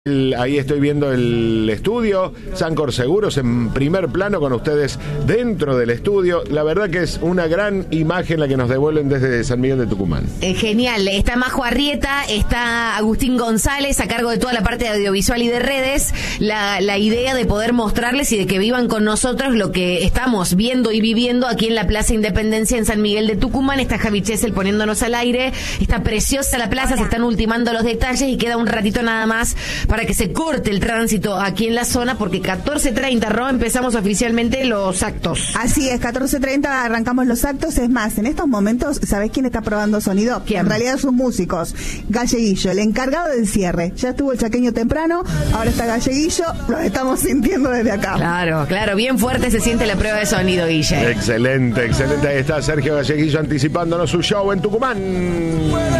Ahí estoy viendo el estudio, Sancor Seguros en primer plano con ustedes dentro del estudio. La verdad que es una gran imagen la que nos devuelven desde San Miguel de Tucumán. Genial, está Majo Arrieta, está Agustín González a cargo de toda la parte de audiovisual y de redes. La idea de poder mostrarles y de que vivan con nosotros lo que estamos viendo y viviendo aquí en la Plaza Independencia en San Miguel de Tucumán. Está Javi Chesel poniéndonos al aire, está preciosa la plaza, se están ultimando los detalles y queda un ratito nada más para que se corte el tránsito aquí en la zona, porque 14:30, Ro, empezamos oficialmente los actos. Así es, 14:30 arrancamos los actos. Es más, en estos momentos, ¿sabés quién está probando sonido? ¿Quién? En realidad son músicos. Galleguillo, el encargado del cierre. Ya estuvo el chaqueño temprano, ahora está Galleguillo, lo estamos sintiendo desde acá. Claro, bien fuerte se siente la prueba de sonido, Guille. Excelente. Ahí está Sergio Galleguillo anticipándonos su show en Tucumán.